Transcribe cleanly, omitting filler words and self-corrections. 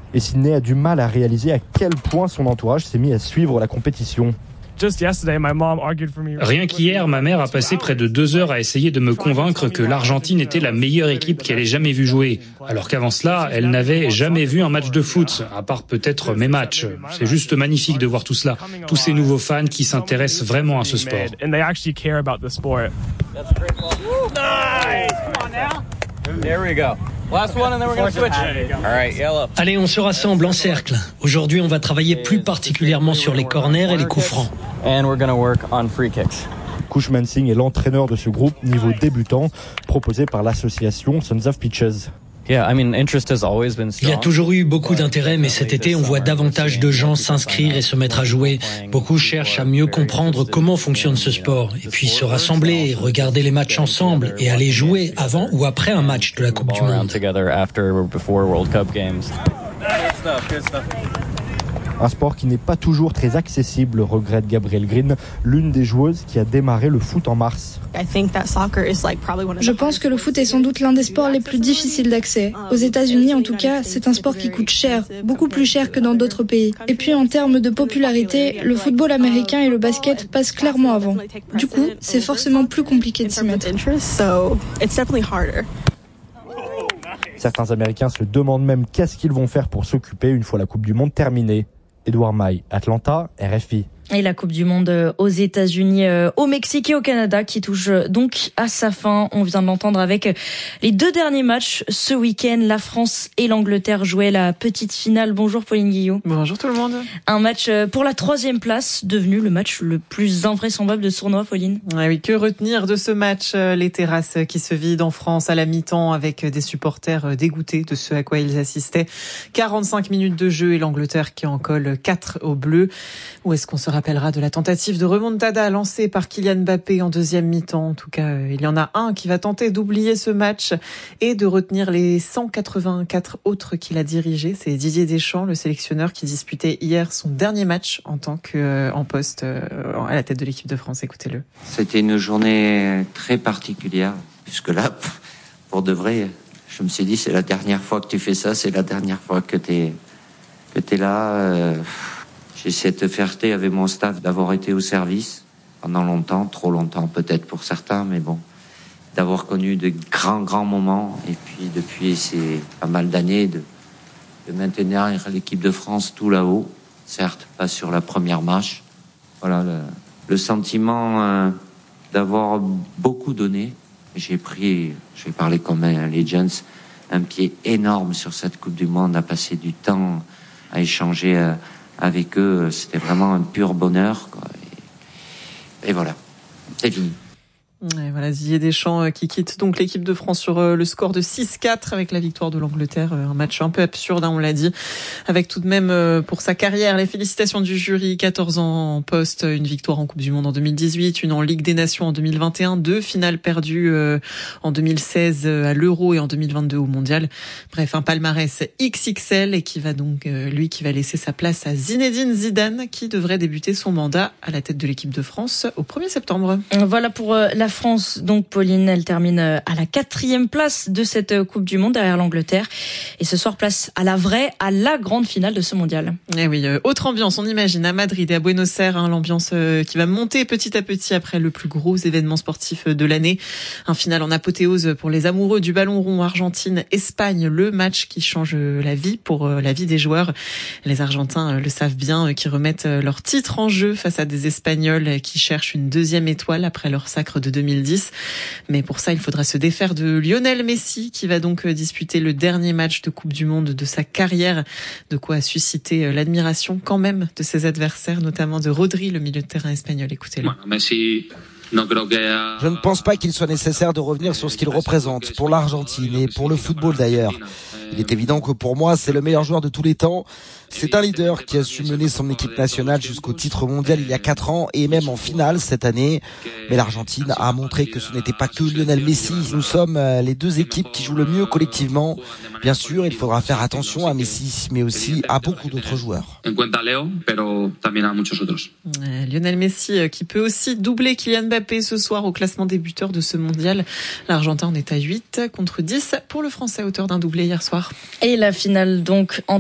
Et Sydney a du mal à réaliser à quel point son entourage s'est mis à suivre la compétition. Rien qu'hier, ma mère a passé près de 2 heures à essayer de me convaincre que l'Argentine était la meilleure équipe qu'elle ait jamais vue jouer. Alors qu'avant cela, elle n'avait jamais vu un match de foot, à part peut-être mes matchs. C'est juste magnifique de voir tout cela. Tous ces nouveaux fans qui s'intéressent vraiment à ce sport. There we go. Last one and then we're going to switch. All right, yellow. Allez, on se rassemble en cercle. Aujourd'hui, on va travailler plus particulièrement sur les corners et les coups francs. And we're going to work on free kicks. Kouchman Singh est l'entraîneur de ce groupe niveau débutant proposé par l'association Sons of Pitches. Il y a toujours eu beaucoup d'intérêt, mais cet été, on voit davantage de gens s'inscrire et se mettre à jouer. Beaucoup cherchent à mieux comprendre comment fonctionne ce sport, et puis se rassembler, regarder les matchs ensemble, et aller jouer avant ou après un match de la Coupe du Monde. Un sport qui n'est pas toujours très accessible, regrette Gabrielle Green, l'une des joueuses qui a démarré le foot en mars. Je pense que le foot est sans doute l'un des sports les plus difficiles d'accès. Aux États-Unis, en tout cas, c'est un sport qui coûte cher, beaucoup plus cher que dans d'autres pays. Et puis, en termes de popularité, le football américain et le basket passent clairement avant. Du coup, c'est forcément plus compliqué de s'y mettre. Certains Américains se demandent même qu'est-ce qu'ils vont faire pour s'occuper une fois la Coupe du Monde terminée. Édouard Maille, Atlanta, RFI. Et la Coupe du Monde aux États-Unis, au Mexique et au Canada qui touche donc à sa fin. On vient de l'entendre avec les 2 derniers matchs ce week-end. La France et l'Angleterre jouaient la petite finale. Bonjour Pauline Guillot. Bonjour tout le monde. Un match pour la 3e place, devenu le match le plus invraisemblable de ce tournoi, Pauline. Ah oui, que retenir de ce match? Les terrasses qui se vident en France à la mi-temps avec des supporters dégoûtés de ce à quoi ils assistaient. 45 minutes de jeu et l'Angleterre qui en colle 4 aux Bleus. Où est-ce qu'on se rappellera de la tentative de remontada lancée par Kylian Mbappé en deuxième mi-temps. En tout cas, il y en a un qui va tenter d'oublier ce match et de retenir les 184 autres qu'il a dirigés. C'est Didier Deschamps, le sélectionneur, qui disputait hier son dernier match en tant qu'en poste à la tête de l'équipe de France. Écoutez-le. C'était une journée très particulière, puisque là, pour de vrai, je me suis dit, c'est la dernière fois que tu fais ça, c'est la dernière fois que t'es là. J'ai cette fierté avec mon staff d'avoir été au service pendant longtemps, trop longtemps peut-être pour certains, mais bon, d'avoir connu de grands moments. Et puis depuis ces pas mal d'années de maintenir l'équipe de France tout là-haut, certes pas sur la première marche. Voilà le sentiment d'avoir beaucoup donné. J'ai pris, je vais parler comme un Legends, un pied énorme sur cette Coupe du Monde, à passer du temps à échanger avec eux, c'était vraiment un pur bonheur, quoi. Et voilà, c'est fini. Et voilà, Didier Deschamps qui quitte donc l'équipe de France sur le score de 6-4 avec la victoire de l'Angleterre. Un match un peu absurde, on l'a dit, avec tout de même pour sa carrière les félicitations du jury. 14 ans en poste, une victoire en Coupe du Monde en 2018, une en Ligue des Nations en 2021, 2 finales perdues en 2016 à l'Euro et en 2022 au Mondial. Bref, un palmarès XXL et qui va donc qui va laisser sa place à Zinedine Zidane qui devrait débuter son mandat à la tête de l'équipe de France au 1er septembre. Voilà pour la France, donc Pauline, elle termine à la 4e place de cette Coupe du Monde derrière l'Angleterre. Et ce soir, place à la grande finale de ce mondial. Et oui, autre ambiance, on imagine, à Madrid et à Buenos Aires, l'ambiance qui va monter petit à petit après le plus gros événement sportif de l'année. Un final en apothéose pour les amoureux du ballon rond Argentine-Espagne, le match qui change la vie pour la vie des joueurs. Les Argentins le savent bien, qui remettent leur titre en jeu face à des Espagnols qui cherchent une 2e étoile après leur sacre de 2010. Mais pour ça, il faudra se défaire de Lionel Messi qui va donc disputer le dernier match de Coupe du Monde de sa carrière. De quoi susciter l'admiration quand même de ses adversaires, notamment de Rodri, le milieu de terrain espagnol. Écoutez-le. Je ne pense pas qu'il soit nécessaire de revenir sur ce qu'il représente pour l'Argentine et pour le football d'ailleurs. Il est évident que pour moi, c'est le meilleur joueur de tous les temps. C'est un leader qui a su mener son équipe nationale jusqu'au titre mondial il y a 4 ans et même en finale cette année. Mais l'Argentine a montré que ce n'était pas que Lionel Messi. Nous sommes les 2 équipes qui jouent le mieux collectivement. Bien sûr, il faudra faire attention à Messi, mais aussi à beaucoup d'autres joueurs. Lionel Messi qui peut aussi doubler Kylian Mbappé ce soir au classement des buteurs de ce mondial. L'Argentin en est à 8 contre 10 pour le Français, auteur d'un doublé hier soir. Et la finale donc